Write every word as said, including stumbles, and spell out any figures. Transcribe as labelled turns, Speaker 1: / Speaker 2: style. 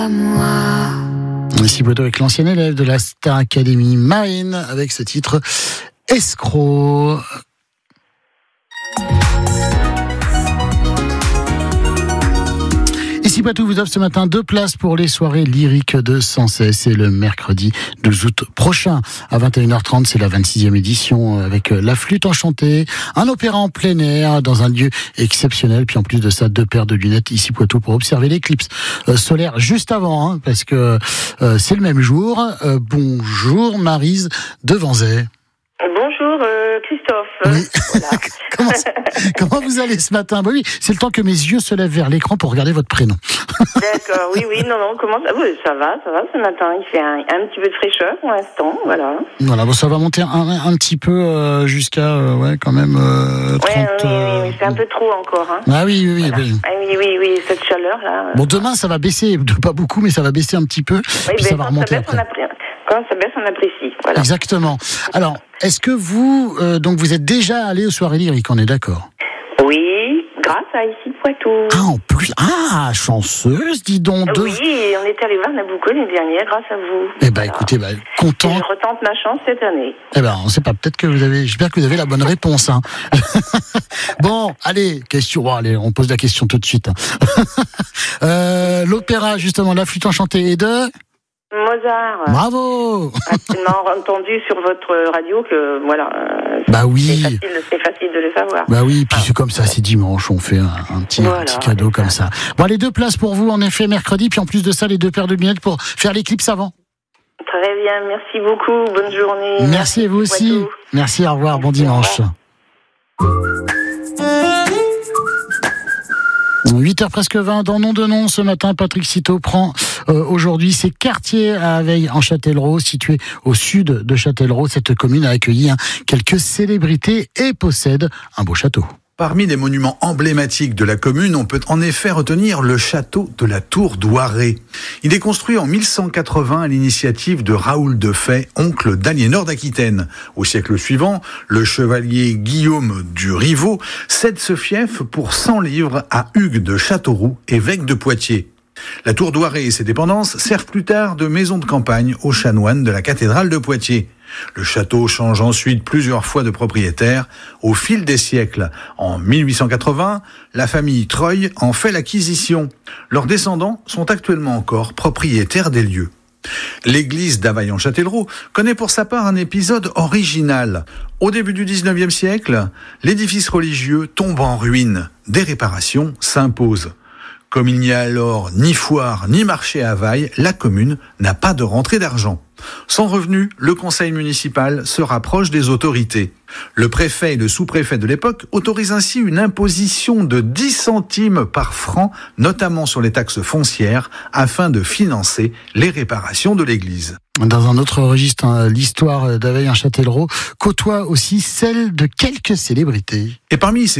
Speaker 1: Ici Bodo avec l'ancien élève de la Star Academy Marine avec ce titre Escroc. Ici Poitou vous offre ce matin deux places pour les soirées lyriques de Sanssouci. C'est le mercredi douze août prochain à vingt et une heures trente. C'est la vingt-sixième édition avec la flûte enchantée, un opéra en plein air dans un lieu exceptionnel. Puis en plus de ça, deux paires de lunettes ici Poitou pour observer l'éclipse solaire juste avant, hein, parce que euh, c'est le même jour. Euh, bonjour Maryse de Vanzay.
Speaker 2: Bonjour euh, Christophe.
Speaker 1: Oui.
Speaker 2: Voilà.
Speaker 1: comment, comment vous allez ce matin? Bah oui, c'est le temps que mes yeux se lèvent vers l'écran pour regarder votre prénom.
Speaker 2: D'accord, oui, oui, non, non, comment ça? Oui, ça va, ça va ce matin. Il fait un, un petit peu de fraîcheur pour l'instant, voilà.
Speaker 1: Voilà, bon, ça va monter un, un petit peu euh, jusqu'à, euh, ouais, quand même, euh, trente...
Speaker 2: Ouais, oui,
Speaker 1: euh...
Speaker 2: oui, oui, c'est un peu trop encore. Hein.
Speaker 1: Ah oui, oui,
Speaker 2: voilà.
Speaker 1: oui.
Speaker 2: Ah, oui, oui, oui, cette chaleur-là.
Speaker 1: Bon, demain, ça va baisser, pas beaucoup, mais ça va baisser un petit peu,
Speaker 2: oui,
Speaker 1: puis
Speaker 2: ben,
Speaker 1: ça va remonter
Speaker 2: ça baisse,
Speaker 1: après.
Speaker 2: Quand ça baisse, on apprécie. Voilà.
Speaker 1: Exactement. Alors, est-ce que vous, euh, donc vous êtes déjà allé aux soirées lyriques, on est d'accord?
Speaker 2: Oui, grâce à Ici Poitou.
Speaker 1: Ah, en plus, ah, chanceuse, dis donc.
Speaker 2: Oui, de... on est allé voir Nabucco l'année dernière grâce à vous.
Speaker 1: Eh ben, voilà. Écoutez, bah, content.
Speaker 2: Et je retente ma chance cette année.
Speaker 1: Eh ben, on sait pas, peut-être que vous avez, j'espère que vous avez la bonne réponse, hein. Bon, allez, question, bon, allez, on pose la question tout de suite. Hein. euh, l'opéra, justement, la flûte enchantée est de...
Speaker 2: Mozart.
Speaker 1: Bravo.
Speaker 2: Tellement entendu sur votre radio que voilà.
Speaker 1: Bah oui.
Speaker 2: C'est facile, c'est facile de le savoir.
Speaker 1: Bah oui, puis ah. c'est comme ça, c'est dimanche, on fait un, un petit, voilà, un petit cadeau comme ça. Bon, les deux places pour vous, en effet, mercredi, puis en plus de ça, les deux paires de lunettes pour faire l'éclipse avant.
Speaker 2: Très bien, merci beaucoup, bonne journée.
Speaker 1: Merci, merci à vous aussi. Poitou. Merci, au revoir, merci, bon dimanche. huit heures presque vingt, dans Nom de Nom, ce matin, Patrick Citeau prend euh, aujourd'hui ses quartiers à Veille en Châtellerault, situé au sud de Châtellerault. Cette commune a accueilli hein, quelques célébrités et possède un beau château.
Speaker 3: Parmi les monuments emblématiques de la commune, on peut en effet retenir le château de la Tour Douarrée. Il est construit en mille cent quatre-vingts à l'initiative de Raoul de Fay, oncle d'Aliénor d'Aquitaine. Au siècle suivant, le chevalier Guillaume du Rivaux cède ce fief pour cent livres à Hugues de Châteauroux, évêque de Poitiers. La Tour Douarrée et ses dépendances servent plus tard de maison de campagne aux chanoines de la cathédrale de Poitiers. Le château change ensuite plusieurs fois de propriétaire au fil des siècles. En mille huit cent quatre-vingts, la famille Treuil en fait l'acquisition. Leurs descendants sont actuellement encore propriétaires des lieux. L'église d'Availlant-Châtellerault connaît pour sa part un épisode original. Au début du dix-neuvième siècle, l'édifice religieux tombe en ruine. Des réparations s'imposent. Comme il n'y a alors ni foire ni marché à Vaille, la commune n'a pas de rentrée d'argent. Sans revenu, le conseil municipal se rapproche des autorités. Le préfet et le sous-préfet de l'époque autorisent ainsi une imposition de dix centimes par franc, notamment sur les taxes foncières, afin de financer les réparations de l'église.
Speaker 1: Dans un autre registre, hein, l'histoire d'Aveillant-Châtellerault côtoie aussi celle de quelques célébrités.
Speaker 3: Et parmi ces